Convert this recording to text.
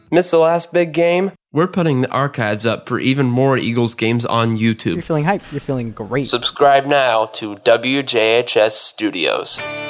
Missed the last big game? We're putting the archives up for even more Eagles games on YouTube. You're feeling hype. You're feeling great. Subscribe now to WJHS Studios.